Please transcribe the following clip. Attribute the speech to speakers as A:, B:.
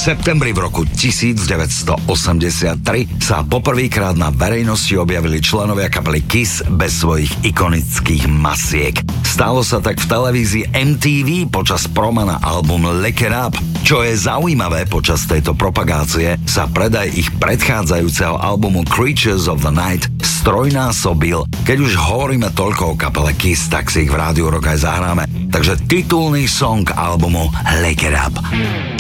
A: septembri v roku 1983 sa poprvýkrát na verejnosti objavili členovia kapely Kiss bez svojich ikonických masiek. Stalo sa tak v televízii MTV počas proma na album Lick It Up. Čo je zaujímavé, počas tejto propagácie sa predaj ich predchádzajúceho albumu Creatures of the Night strojnásobil. Keď už hovoríme toľko o kapele Kiss, tak si ich v Rádiu Rock aj zahráme. Takže titulný song albumu Lick It Up.